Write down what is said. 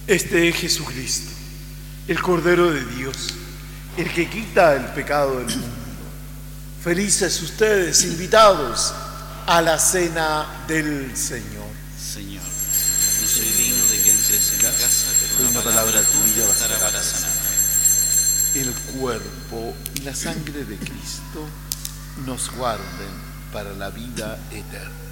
Este es Jesucristo, el Cordero de Dios, el que quita el pecado del mundo. Felices ustedes, invitados a la cena del Señor. Señor, no soy digno de que entres en mi casa, pero una palabra tuya bastará para sanarme. El cuerpo y la sangre de Cristo nos guarden para la vida eterna.